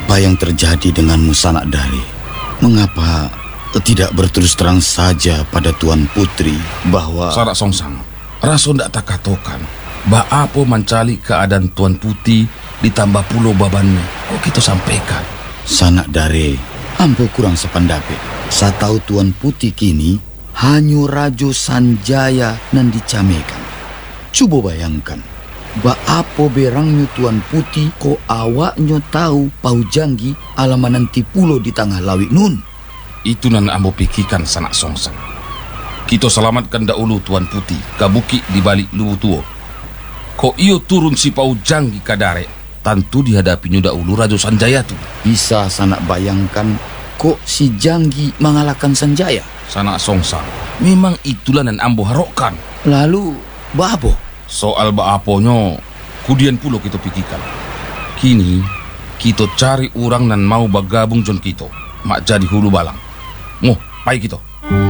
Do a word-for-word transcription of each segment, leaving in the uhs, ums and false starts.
Apa yang terjadi denganmu, Sanak Dari? Mengapa tidak berterus terang saja pada Tuan Putri bahwa... Sanak Songsang, Raso ndak tak katakan bah apa mencari keadaan Tuan Putih ditambah pulau babannya. Kok kita sampaikan? Sanak Dari, ambo kurang sependapat. Saya tahu Tuan Putih kini hanya Rajo Sanjaya nan dicamekan. Coba bayangkan, ba apa berangnya Tuan Putih ko awaknya tahu Pau Janggi alaman nanti pulau di tengah lawi nun. Itu nan ambo pikirkan, Sanak Songsang. Kita selamatkan dahulu Tuan Putih kabuki di balik Lubu Tuo. Ko iyo turun si Pau Janggi kadare, tentu dihadapinya dahulu Rajo Sanjaya tu. Bisa Sanak bayangkan kok si Janggi mengalahkan Sanjaya? Sanak Songsang, memang itulah nan ambo harokkan. Lalu babo? Soal baaponyo, kudian pulau kita pikirkan. Kini kita cari orang nan mau bergabung jon kita, mak jadi hulu balang. Moh, pai kita.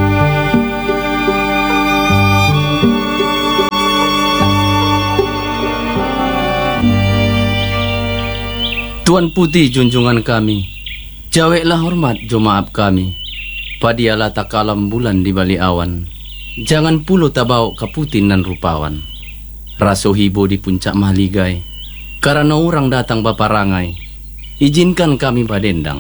Tuan Putih junjungan kami, jaweklah hormat jo maaf kami. Padialah tak kalam bulan di bali awan, jangan pulo tabau kaputin nan rupawan. Raso hibo di puncak mahligai, karena orang datang baparangai, izinkan kami badendang.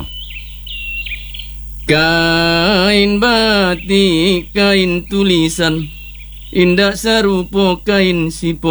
Kain batik, kain tulisan, indah sarupo kain sipo.